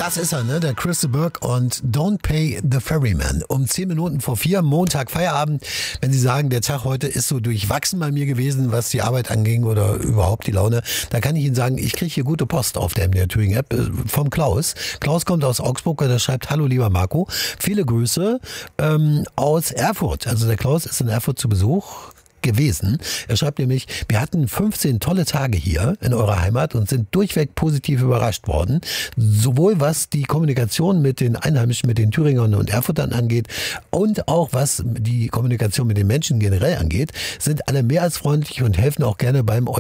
Das ist er, ne? Der Chris de Burgh und Don't Pay the Ferryman. Um 10 Minuten vor 4, Montag, Feierabend. Wenn Sie sagen, der Tag heute ist so durchwachsen bei mir gewesen, was die Arbeit anging oder überhaupt die Laune, da kann ich Ihnen sagen, ich kriege hier gute Post auf der MDR Thüringen App vom Klaus. Klaus kommt aus Augsburg und er schreibt: Hallo lieber Marco, viele Grüße aus Erfurt. Also der Klaus ist in Erfurt zu Besuch gewesen. Er schreibt nämlich: Wir hatten 15 tolle Tage hier in eurer Heimat und sind durchweg positiv überrascht worden. Sowohl was die Kommunikation mit den Einheimischen, mit den Thüringern und Erfurtern angeht und auch was die Kommunikation mit den Menschen generell angeht, sind alle mehr als freundlich und helfen auch gerne beim